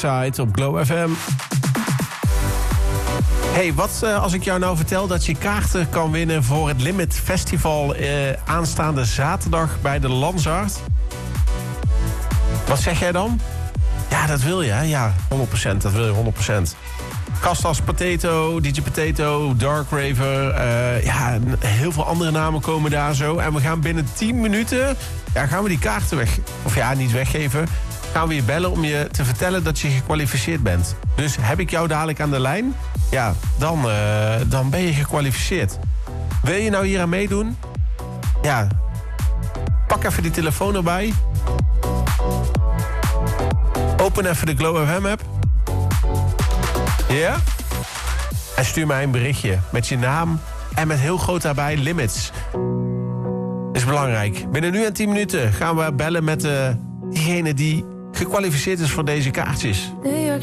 Side op Glow FM. Hey, wat als ik jou nou vertel dat je kaarten kan winnen voor het Limit Festival aanstaande zaterdag bij de Lansart? Wat zeg jij dan? Ja, dat wil je, hè? Ja, 100%, dat wil je 100%. Castas Potato, DJ Potato, Dark Raver. Heel veel andere namen komen daar zo. En we gaan binnen 10 minuten gaan we die kaarten niet weggeven. Gaan we je bellen om je te vertellen dat je gekwalificeerd bent. Dus heb ik jou dadelijk aan de lijn? Ja, dan ben je gekwalificeerd. Wil je nou hier aan meedoen? Ja, pak even die telefoon erbij. Open even de Glow FM app. Ja? En stuur mij een berichtje met je naam en met heel groot daarbij Limits. Dat is belangrijk. Binnen nu en 10 minuten gaan we bellen met diegene die gekwalificeerd is voor deze kaartjes.